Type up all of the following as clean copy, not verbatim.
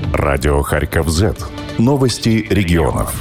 Радио Харьков Z. Новости регионов.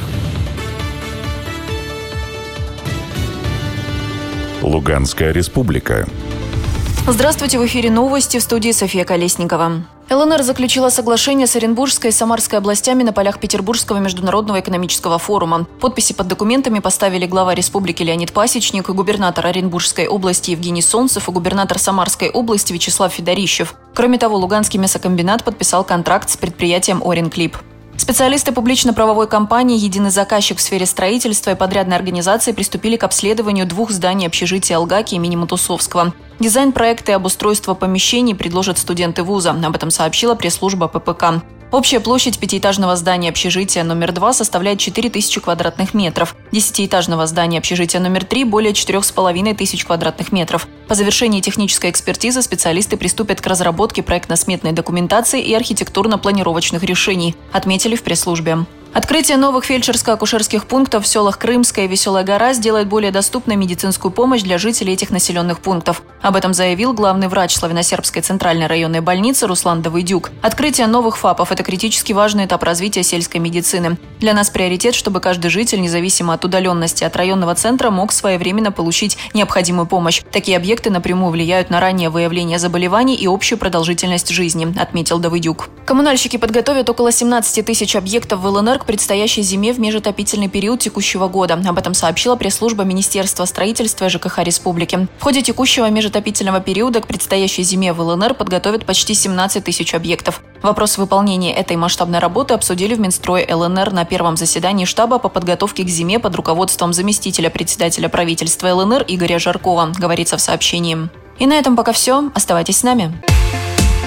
Луганская республика. Здравствуйте, в эфире новости, в студии София Колесникова. ЛНР заключила соглашение с Оренбургской и Самарской областями на полях Петербургского международного экономического форума. Подписи под документами поставили глава республики Леонид Пасечник, и губернатор Оренбургской области Евгений Солнцев, и губернатор Самарской области Вячеслав Федорищев. Кроме того, Луганский мясокомбинат подписал контракт с предприятием «Оренклип». Специалисты публично-правовой компании «Единый заказчик» в сфере строительства и подрядной организации приступили к обследованию 2 зданий общежития «Алгаки» имени Матусовского. Дизайн проекта и обустройство помещений предложат студенты вуза. Об этом сообщила пресс-служба ППК. Общая площадь 5-этажного здания общежития номер 2 составляет 4000 квадратных метров. 10-этажного здания общежития номер 3 – более 4500 квадратных метров. По завершении технической экспертизы специалисты приступят к разработке проектно-сметной документации и архитектурно-планировочных решений, отметили в пресс-службе. Открытие новых фельдшерско-акушерских пунктов в селах Крымская и Веселая гора сделает более доступной медицинскую помощь для жителей этих населенных пунктов. Об этом заявил главный врач Славяно-Сербской центральной районной больницы Руслан Давыдюк. Открытие новых ФАПов – это критически важный этап развития сельской медицины. Для нас приоритет, чтобы каждый житель, независимо от удаленности от районного центра, мог своевременно получить необходимую помощь. Такие объекты напрямую влияют на раннее выявление заболеваний и общую продолжительность жизни, отметил Давыдюк. Коммунальщики подготовят около 17 тысяч объектов в ЛНР к предстоящей зиме в межотопительный период текущего года. Об этом сообщила пресс-служба Министерства строительства и ЖКХ Республики. В ходе текущего межотопительного периода к предстоящей зиме в ЛНР подготовят почти 17 тысяч объектов. Вопрос выполнения этой масштабной работы обсудили в Минстрое ЛНР на первом заседании штаба по подготовке к зиме под руководством заместителя председателя правительства ЛНР Игоря Жаркова, говорится в сообщении. И на этом пока все. Оставайтесь с нами.